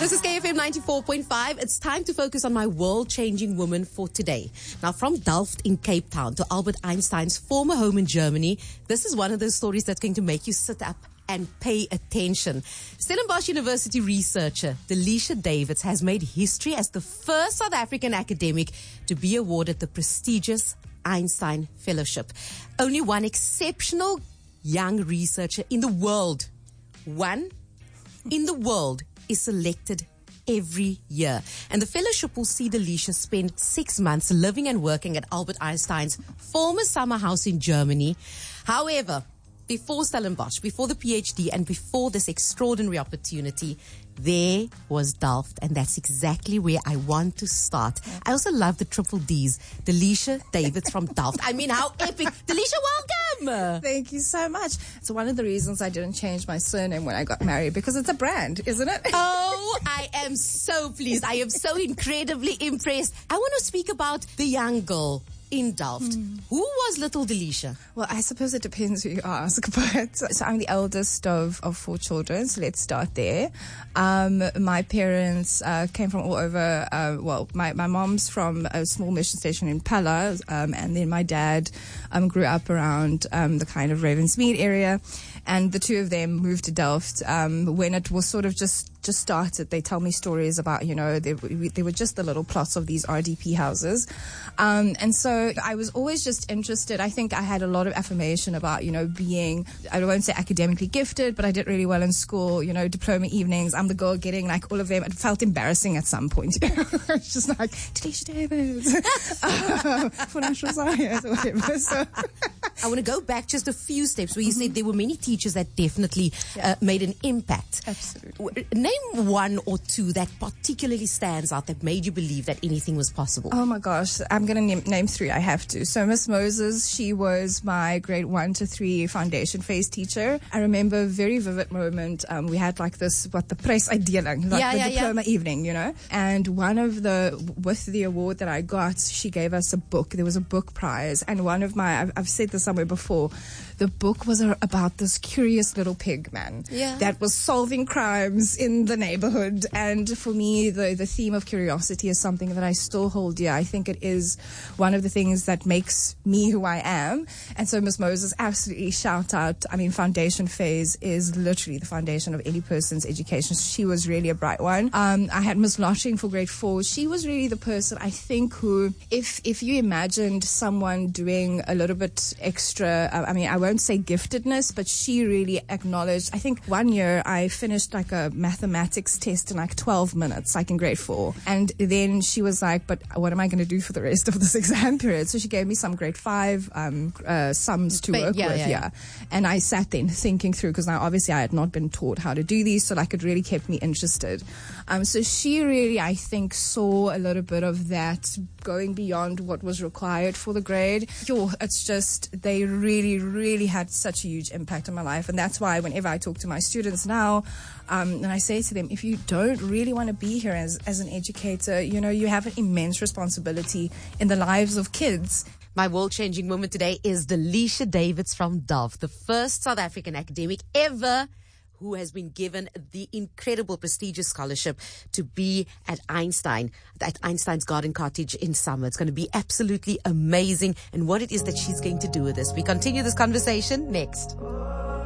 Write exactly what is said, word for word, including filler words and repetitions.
This is K F M ninety-four point five. It's time to focus on my world-changing woman for today. Now, from Delft in Cape Town to Albert Einstein's former home in Germany, this is one of those stories that's going to make you sit up and pay attention. Stellenbosch University researcher Delisha Davids has made history as the first South African academic to be awarded the prestigious Einstein Fellowship. Only one exceptional young researcher in the world, one in the world, is selected every year. And the fellowship will see Delisha spend six months living and working at Albert Einstein's former summer house in Germany. However, before Stellenbosch, before the PhD, and before this extraordinary opportunity, there was Delft, and that's exactly where I want to start. I also love the triple Ds. Delisha Davids from Delft. I mean, how epic. Delisha, welcome. Thank you so much. It's one of the reasons I didn't change my surname when I got married, because it's a brand, isn't it? Oh, I am so pleased. I am so incredibly impressed. I want to speak about the young girl in Delft. Mm. Who was little Delisha? Well, I suppose it depends who you ask, but so I'm the eldest of, of four children, so let's start there. Um, my parents uh, came from all over. Uh, well, my, my mom's from a small mission station in Pella, um, and then my dad um, grew up around um, the kind of Ravensmead area, and the two of them moved to Delft um, when it was sort of just just started. They tell me stories about, you know, they, they were just the little plots of these R D P houses. Um, and so I was always just interested. I think I had a lot of affirmation about, you know, being, I won't say academically gifted, but I did really well in school, you know, diploma evenings. I'm the girl getting like all of them. It felt embarrassing at some point. It's just like, Delisha Davids, uh, for natural science or whatever. So I want to go back just a few steps where you mm-hmm. said there were many teachers that definitely yeah. uh, made an impact. Absolutely. Name one or two that particularly stands out that made you believe that anything was possible. Oh my gosh, I'm going to name, name three. I have to. So Miss Moses, she was my grade one to three foundation phase teacher. I remember a very vivid moment. Um, we had like this, what the press idealing, like yeah, the yeah, diploma yeah. evening, you know. And one of the, with the award that I got, she gave us a book. There was a book prize, and one of my, I've, I've said this somewhere before. The book was a, about this curious little pig man yeah. that was solving crimes in the neighborhood. And for me, the, the theme of curiosity is something that I still hold dear. I think it is one of the things that makes me who I am. And so Miss Moses, absolutely shout out. I mean, foundation phase is literally the foundation of any person's education. She was really a bright one. Um, I had Miss Loshing for grade four. She was really the person, I think, who, if, if you imagined someone doing a little bit extra, uh, I mean, I won't say giftedness, but she really acknowledged. I think one year I finished like a mathematics test in like twelve minutes, like in grade four. And then she was like, but what am I going to do for the rest of this exam period? So she gave me some grade five um, uh, sums to but, work yeah, with. Yeah, yeah. And I sat then thinking through, because now obviously I had not been taught how to do these. So like it really kept me interested. Um, so she really, I think, saw a little bit of that going beyond what was required for the grade. Yo, it's just, they really, really had such a huge impact on my life. And that's why whenever I talk to my students now, um, and I say to them, if you don't really want to be here as, as an educator, you know, you have an immense responsibility in the lives of kids. My world-changing woman today is Delisha Davids from Delft, the first South African academic ever who has been given the incredible prestigious scholarship to be at Einstein, at Einstein's Garden Cottage in summer. It's going to be absolutely amazing, and what it is that she's going to do with this. We continue this conversation next.